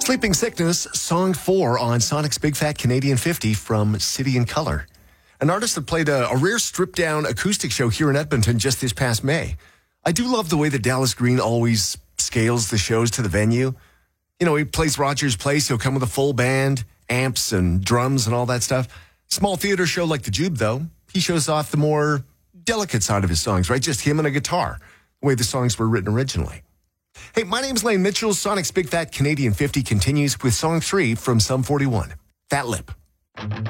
Sleeping Sickness, Song 4 on Sonic's Big Fat Canadian 50 from City and Colour. An artist that played a rare stripped-down acoustic show here in Edmonton just this past May. I do love the way that Dallas Green always scales the shows to the venue. You know, he plays Rogers Place. He'll come with a full band, amps and drums and all that stuff. Small theater show like the Jube, though, he shows off the more delicate side of his songs, right? Just him and a guitar, the way the songs were written originally. Hey, my name's Lane Mitchell. Sonic's Big Fat Canadian 50 continues with Song 3 from Sum 41, Fat Lip.